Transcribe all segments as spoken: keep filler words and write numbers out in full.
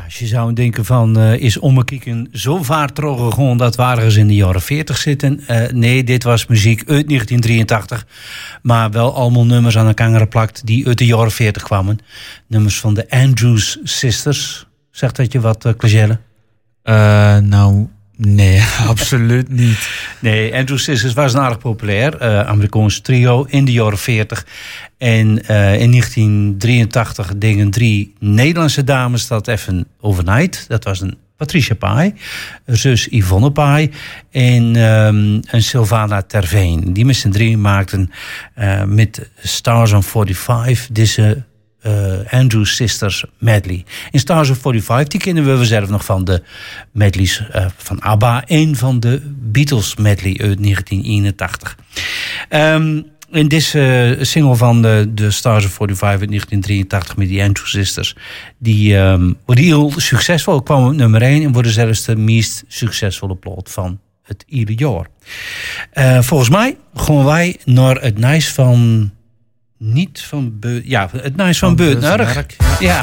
als je zou denken van, uh, is Ommekieken zo vaart teruggegaan dat we ergens in de jaren veertig zitten? Uh, nee, dit was muziek uit negentien drieëntachtig. Maar wel allemaal nummers aan elkaar geplakt die uit de jaren veertig kwamen. Nummers van de Andrews Sisters. Zegt dat je wat, uh, Clagelle? Uh, nou, nee, absoluut niet. Nee, Andrews Sisters was een aardig populair. Uh, Amerikaans trio in de jaren veertig. En uh, in negentien drieëntachtig dingen drie Nederlandse dames dat even overnight. Dat was een Patricia Pai, zus Yvonne Pai en um, een Sylvana Terveen. Die met z'n drie maakten uh, met Stars on forty-five deze uh, Andrews Sisters medley. In Stars on forty-five, die kennen we zelf nog van de medleys uh, van ABBA en van de Beatles medley uit negentien eenentachtig. Um, In deze uh, single van de, de Stars of forty-five uit negentien drieëntachtig met die Andrews Sisters, die um, worden heel succesvol, kwamen op nummer één en worden zelfs de meest succesvolle plaat van het ieder jaar. Uh, volgens mij gaan wij naar het nice van, niet van, Be- ja, het nice van, van Beutnerg. Ja. ja.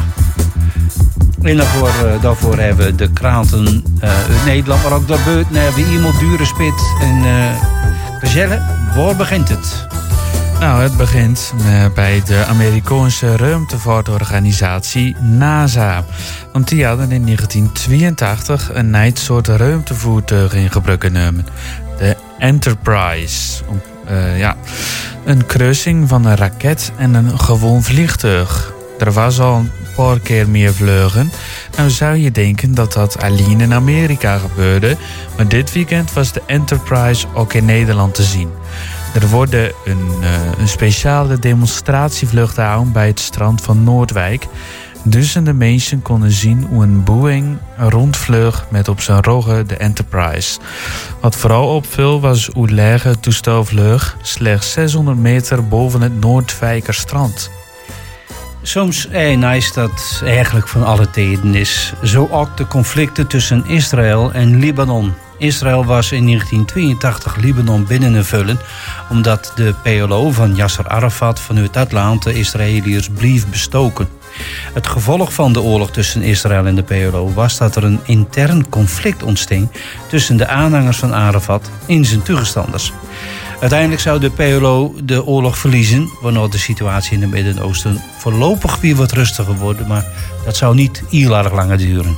En daarvoor, uh, daarvoor hebben we de kranten uh, uit Nederland, maar ook daarbuiten hebben we iemand dure spit en uh, Gazelle, waar begint het? Nou, het begint bij de Amerikaanse ruimtevaartorganisatie NASA. Want die hadden in negentien tweeëntachtig een nieuw soort ruimtevoertuig in gebruik genomen. De Enterprise. Uh, ja, een kruising van een raket en een gewoon vliegtuig. Er was al een paar keer meer vluchten. Nou zou je denken dat dat alleen in Amerika gebeurde. Maar dit weekend was de Enterprise ook in Nederland te zien. Er worden een, uh, een speciale demonstratievlucht gehouden bij het strand van Noordwijk. Duizenden mensen konden zien hoe een Boeing rondvloog met op zijn roggen de Enterprise. Wat vooral opviel was hoe laag het toestel vloog, slechts zeshonderd meter boven het Noordwijkerstrand. Soms is nice dat eigenlijk van alle tijden is. Zo ook de conflicten tussen Israël en Libanon. Israël was in negentien tweeëntachtig Libanon binnenvullen omdat de P L O van Yasser Arafat vanuit dat land de Israëliërs bleef bestoken. Het gevolg van de oorlog tussen Israël en de P L O was dat er een intern conflict ontstond tussen de aanhangers van Arafat en zijn tegenstanders. Uiteindelijk zou de P L O de oorlog verliezen, waarna de situatie in het Midden-Oosten voorlopig weer wat rustiger wordt, maar dat zou niet heel erg lang duren.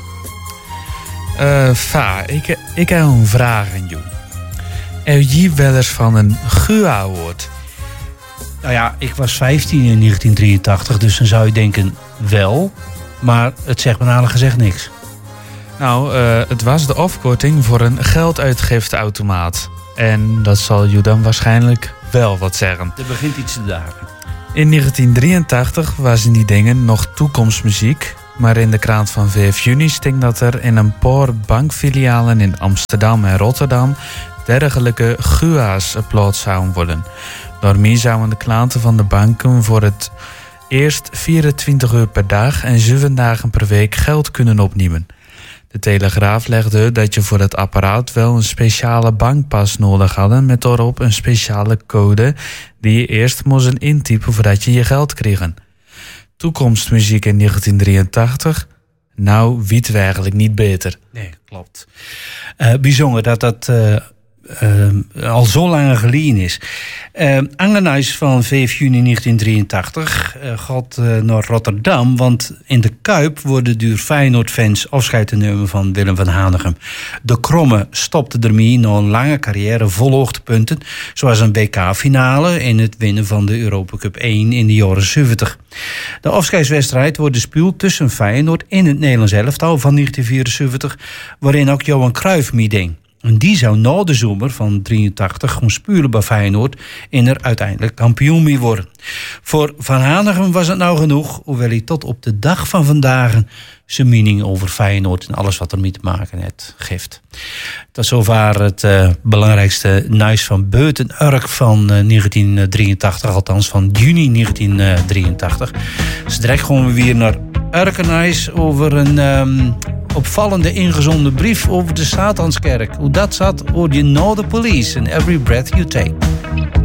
Uh, Va, ik, ik heb een vraag aan jou. Heb je wel eens van een G U A gehoord? Nou ja, ik was vijftien in negentien drieëntachtig, dus dan zou je denken wel, maar het zegt me namelijk gezegd niks. Nou, uh, het was de afkorting voor een gelduitgifteautomaat. En dat zal je dan waarschijnlijk wel wat zeggen. Er begint iets te dagen. In negentien drieëntachtig was in die dingen nog toekomstmuziek. Maar in de krant van vijf juni stinkt dat er in een paar bankfilialen in Amsterdam en Rotterdam dergelijke G U A's plaats zouden worden. Daarmee zouden de klanten van de banken voor het eerst vierentwintig uur per dag en zeven dagen per week geld kunnen opnemen. De Telegraaf legde dat je voor het apparaat wel een speciale bankpas nodig had met daarop een speciale code die je eerst moest intypen voordat je je geld kreeg. Toekomstmuziek in negentien drieëntachtig, nou weten we eigenlijk niet beter. Nee, klopt. Uh, bijzonder dat dat uh, uh, al zo lang geleden is. Uh, Angenhuis van vijf juni negentien drieëntachtig uh, gaat uh, naar Rotterdam, want in de Kuip worden door Feyenoord-fans afscheid te nemen van Willem van Hanegem. De Kromme stopte ermee na een lange carrière vol hoogtepunten, zoals een W K-finale en het winnen van de Europa Cup één in de jaren zeventig. De afscheidswedstrijd wordt gespeeld tussen Feyenoord en het Nederlands elftal van negentien vierenzeventig, waarin ook Johan Cruijff meedeed. En die zou na de zomer van drieëntachtig gewoon spuren bij Feyenoord en er uiteindelijk kampioen mee worden. Voor Van Hanegem was het nou genoeg, hoewel hij tot op de dag van vandaag zijn mening over Feyenoord en alles wat ermee te maken heeft geeft. Tot zover het uh, belangrijkste nieuws van Beuten-Urk van uh, negentien drieëntachtig, althans van juni negentien drieëntachtig. Dus direct gaan we weer naar Urkenijs over een um, opvallende ingezonden brief over de Satanskerk. Hoe dat zat, hoor je na de police in Every Breath You Take.